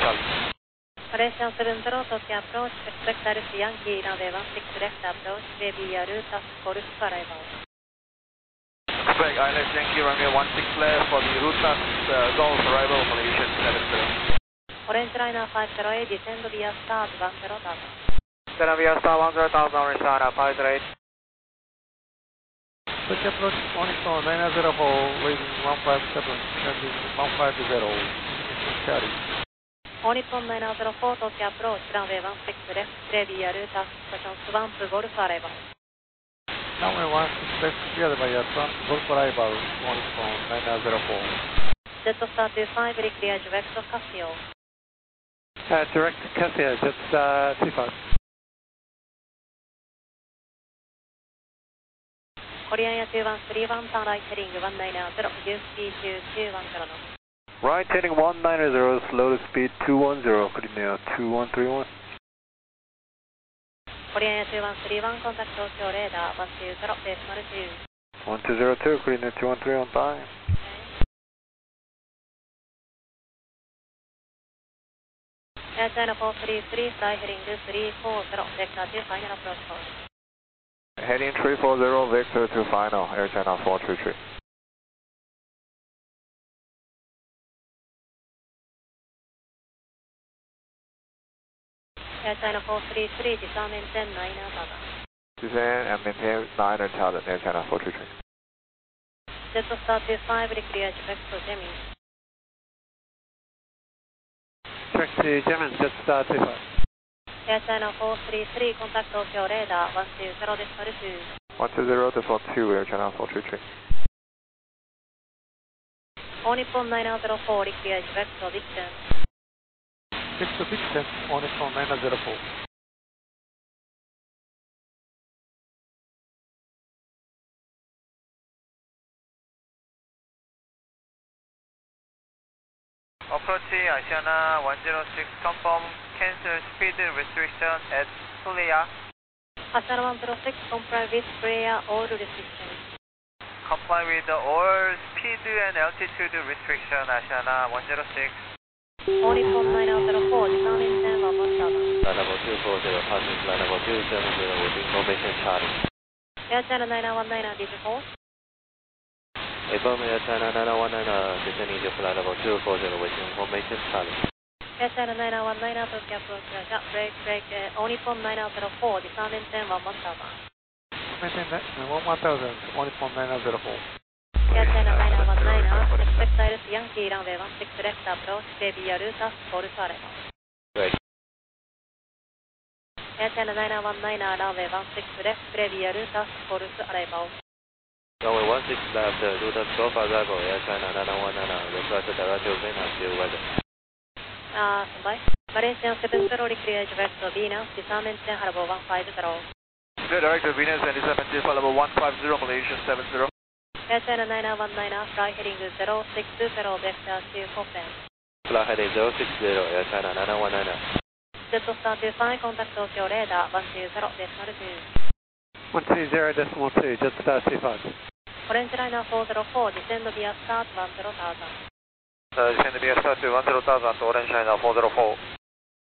Charlie. Malaysian 70 Tokyo approach, expect Alice Yankee, runway 16 left approach, baby Yaruta, Golf arrival. Expect Alice Yankee, runway 16 left for the Rutas Golf arrival, Malaysian 70. Orange liner 508, descend via start 10,000. Descend via start 10,000, orange liner 508. Switch approach, Monitor 904, leading 157, landing 150, Charlie. Nippon 904 Tokyo approach, runway 16 left, baby Yaruta, station Swamp, Golf arrival. Runway 16 left, cleared by Swamp, Golf arrival, Nippon 904. Jetstar 25, clear direct to Casio. Direct to Casio, Jetstar 25. Korean Air 2131, turn right heading 190, reduce speed to 210 knots. Right heading 190, slow to speed 210, Korean Air 2131. Korean Air 2131, contact Tokyo radar 120, decimal 2. 1202, Korean Air 2131, bye. Air China 433, fly heading 340, vector 2, final approach call. Heading 340, Vector to final, Air China 433. Air China 433, descend maintain 9,000. Descend and maintain 9,000, Air China 433. Jetstar 25, clear direct to Gemini. Direct to Gemini, Jetstar 25. Air China 433, contact Tokyo radar 120, decimal 2. 120 to 42, Air China 433. Nippon 904, clear direct to Dixon. Direct to Dixon, Nippon 904. Approach Asiana 106, confirm cancel speed restriction at Sulia. Asiana 106, comply with prayer all restrictions. Comply with all speed and altitude restriction, Asiana 106. Nippon 904, descend maintain 1,000. Line number 240, passing line number 270 with information Charlie. Air China 919, digit Affirm Air China 919, descending to flight level 240 with information Charlie. Air China 919, Tokyo approach, break, Nippon 904, descend maintain 1,000. Maintain 1,000, Nippon 904. Air China 919, expect Alice Yankee, runway 16 left approach, baby Yaruta, Golf arrival. Great. Air China 919, runway 16 left, baby Yaruta, Golf arrival. Runway 16 left, Rutas Golf arrival, Air China 919, request direct to Venus, view weather. Standby. Malaysian 70, clear direct to Venus, descend maintain Harbour 150. Clear direct to Venus and descend maintain flight level 150, Malaysian 70. Air China 919, fly heading 060, vector 2 open. Fly heading 060, Air China 919. Jetstar 25, contact Tokyo radar 120, decimal 2. 120, decimal 2, Jetstar 25. Orange liner 404, descend via start 10,000. Descend via start to 10,000, Orange Liner 404.